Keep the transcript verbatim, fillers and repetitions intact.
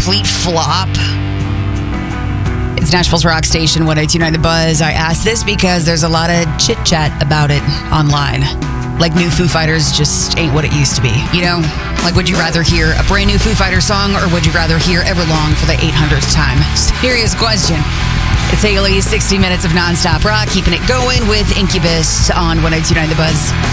complete flop? It's Nashville's rock station, one oh two point nine The Buzz. I asked this because there's a lot of chit-chat about it online. Like new Foo Fighters just ain't what it used to be. You know, like would you rather hear a brand new Foo Fighters song or would you rather hear Everlong for the eight hundredth time? Serious question. It's Haley's sixty minutes of nonstop rock, keeping it going with Incubus on one oh two point nine The Buzz.